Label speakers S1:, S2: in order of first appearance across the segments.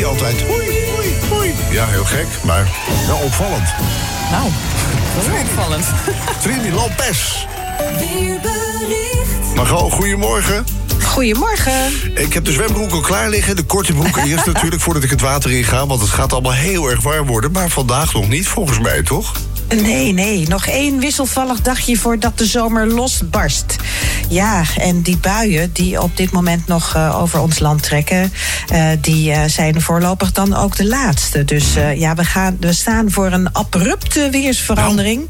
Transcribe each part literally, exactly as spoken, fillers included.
S1: hij altijd. Hoi, hoi, hoi. Ja, heel gek, maar wel opvallend.
S2: Nou, dat is wel opvallend.
S1: Trini Lopez.
S3: Weerbericht.
S1: Margot, goedemorgen.
S4: Goedemorgen.
S1: Ik heb de zwembroek al klaar liggen. De korte broek eerst natuurlijk, voordat ik het water in ga. Want het gaat allemaal heel erg warm worden. Maar vandaag nog niet, volgens mij, toch?
S4: Nee, nee. Nog één wisselvallig dagje voordat de zomer losbarst. Ja, en die buien die op dit moment nog uh, over ons land trekken... Uh, die uh, zijn voorlopig dan ook de laatste. Dus uh, ja, we, gaan, we staan voor een abrupte weersverandering.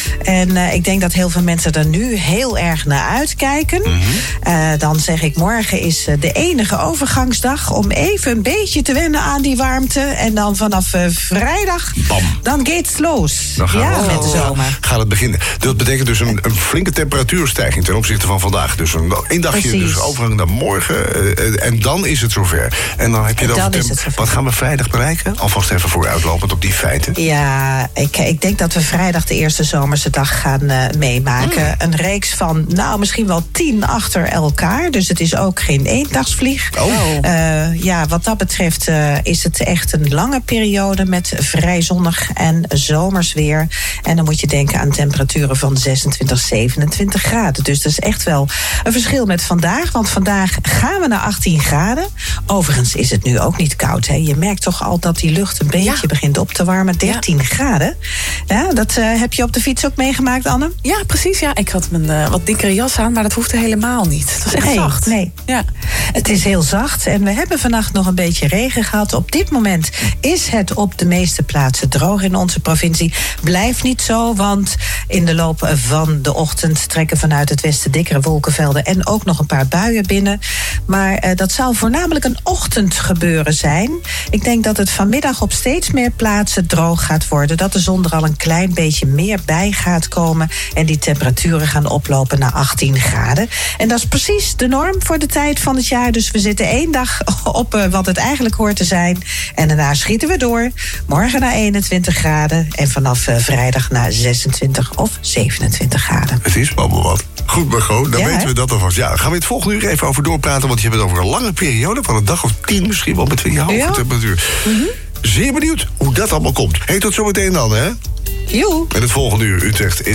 S4: En uh, ik denk dat heel veel mensen er nu heel erg naar uitkijken. Mm-hmm. Uh, dan zeg ik, morgen is de enige overgangsdag... om even een beetje te wennen aan die warmte. En dan vanaf uh, vrijdag,
S1: Bam.
S4: dan geht's los.
S1: Dan gaan
S4: ja,
S1: we,
S4: met de zomer.
S1: Gaat het beginnen. Dat betekent dus een, een flinke temperatuurstijging ten opzichte van vandaag. Dus een, een dagje dus overgang naar morgen. Uh, en dan is het zover. En dan heb je dan.
S4: dan
S1: tem- wat gaan we vrijdag bereiken? Alvast even vooruitlopend op die feiten.
S4: Ja, ik, ik denk dat we vrijdag de eerste zomerse dag gaan uh, meemaken. Mm. Een reeks van, nou, misschien wel tien achter elkaar. Dus het is ook geen eendagsvlieg.
S1: Oh.
S4: Uh, ja, wat dat betreft uh, is het echt een lange periode met vrij zonnig en zomers weer. En dan moet je denken aan temperaturen van zesentwintig, zevenentwintig graden. Dus dat is echt wel een verschil met vandaag. Want vandaag gaan we naar achttien graden. Overigens is het nu ook niet koud. Hè? Je merkt toch al dat die lucht een beetje ja. begint op te warmen. dertien ja. graden. Ja, dat uh, heb je op de fiets ook meegemaakt, Anne?
S2: Ja, precies. Ja. Ik had mijn uh, wat dikkere jas aan, maar dat hoefde helemaal niet. Het was echt
S4: nee,
S2: zacht.
S4: Nee.
S2: Ja.
S4: Het is heel zacht en we hebben vannacht nog een beetje regen gehad. Op dit moment is het op de meeste plaatsen droog in onze provincie. Blijft niet zo, want in de loop van de ochtend trekken vanuit het westen dikkere wolkenvelden en ook nog een paar buien binnen. Maar uh, dat zal voornamelijk een ochtendgebeuren zijn. Ik denk dat het vanmiddag op steeds meer plaatsen droog gaat worden. Dat de zon er al een klein beetje meer bij gaat komen. En die temperaturen gaan oplopen naar achttien graden. En dat is precies de norm voor de tijd van het jaar. Dus we zitten één dag op uh, wat het eigenlijk hoort te zijn. En daarna schieten we door. Morgen naar eenentwintig graden. En vanaf uh, vrijdag naar zesentwintig of zevenentwintig graden.
S1: Het is allemaal wat. Goed, Margot, dan
S4: ja,
S1: weten
S4: hè?
S1: we dat alvast. Ja, gaan we het volgende uur even over doorpraten. Want je hebt het over een lange periode van een dag of tien misschien wel met je hoge
S4: ja.
S1: temperatuur. Mm-hmm. Zeer benieuwd hoe dat allemaal komt. Hey, tot zometeen dan, hè?
S4: Joe.
S1: En het volgende uur Utrecht is...